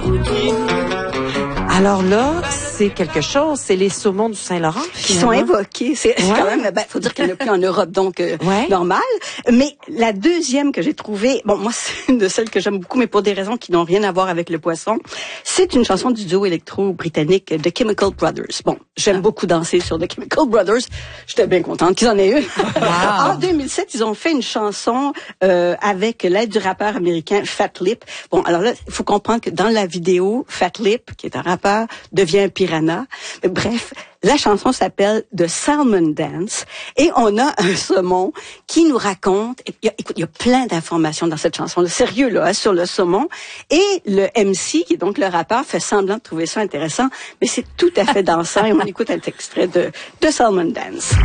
Alors là, c'est quelque chose. C'est les saumons du Saint-Laurent qui sont invoqués. C'est quand même, faut dire qu'il n'y en a plus en Europe, donc normal. Mais la deuxième que j'ai trouvée, bon, moi c'est une de celles que j'aime beaucoup, mais pour des raisons qui n'ont rien à voir avec le poisson. C'est une chanson du duo électro-britannique The Chemical Brothers. Bon, j'aime beaucoup danser sur The Chemical Brothers. J'étais bien contente qu'ils en aient une. En 2007, ils ont fait une chanson avec l'aide du rappeur américain Fat Lip. Bon, alors là, il faut comprendre que dans la vidéo, Fat Lip, qui est un rappeur, devient un piranha. Bref, la chanson s'appelle The Salmon Dance et on a un saumon qui nous raconte, écoute, il y a plein d'informations dans cette chanson, sérieux là, sur le saumon, et le MC, qui est donc le rappeur, fait semblant de trouver ça intéressant, mais c'est tout à fait dansant et on écoute un extrait de The Salmon Dance.